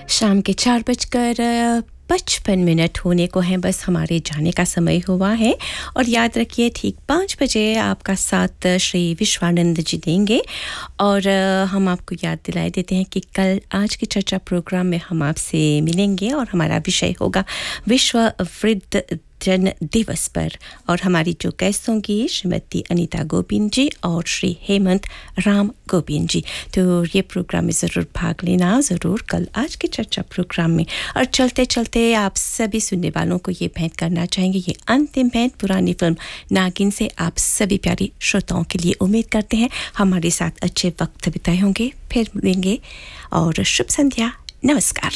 शाम के 4:55 होने को हैं, बस हमारे जाने का समय हुआ है। और याद रखिए ठीक 5 बजे आपका साथ श्री विश्वानंद जी देंगे। और हम आपको याद दिलाए देते हैं कि कल आज की चर्चा प्रोग्राम में हम आपसे मिलेंगे और हमारा विषय होगा विश्व वृद्ध जन दिवस पर। और हमारी जो गेस्ट होंगी श्रीमती अनीता गोविंद जी और श्री हेमंत राम गोविंद जी। तो ये प्रोग्राम में ज़रूर भाग लेना, ज़रूर कल आज की चर्चा प्रोग्राम में। और चलते चलते आप सभी सुनने वालों को ये भेंट करना चाहेंगे, ये अंतिम भेंट पुरानी फिल्म नागिन से आप सभी प्यारी श्रोताओं के लिए। उम्मीद करते हैं हमारे साथ अच्छे वक्त बिताए होंगे। फिर मिलेंगे और शुभ संध्या, नमस्कार।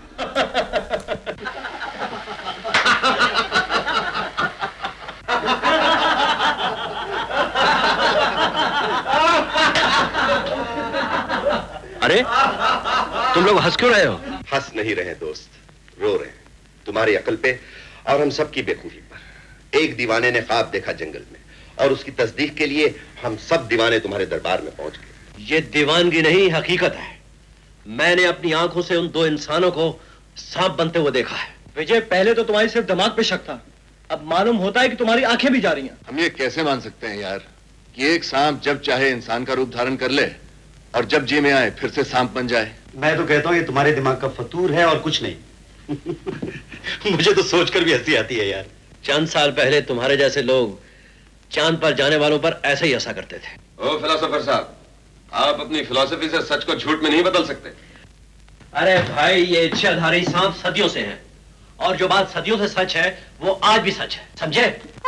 अरे तुम लोग हंस क्यों रहे हो? हंस नहीं रहे दोस्त, रो रहे हैं तुम्हारी अकल पे और हम सब की बेखूबी पर। एक दीवाने ने ख्वाब देखा जंगल में और उसकी तस्दीक के लिए हम सब दीवाने तुम्हारे दरबार में पहुंच गए। ये दीवानगी नहीं, हकीकत है। मैंने अपनी आंखों से उन दो इंसानों को सांप बनते हुए देखा है। विजय, पहले तो तुम्हारी सिर्फ दिमाग पे शक था, अब मालूम होता है कि तुम्हारी आंखें भी जा रही हैं। हम ये कैसे मान सकते हैं यार कि एक सांप जब चाहे इंसान का रूप धारण कर ले और जब जी में आए फिर से सांप बन जाए। मैं तो कहता हूँ ये तुम्हारे दिमाग का फतूर है और कुछ नहीं। मुझे तो सोचकर भी हंसी आती है यार। चंद साल पहले तुम्हारे जैसे लोग चांद पर जाने वालों पर ऐसे ही हंसा करते थे। ओ फिलोसोफर साहब, आप अपनी फिलॉसफी से सच को झूठ में नहीं बदल सकते। अरे भाई, ये इच्छाधारी सांप सदियों से हैं और जो बात सदियों से सच है वो आज भी सच है, समझे?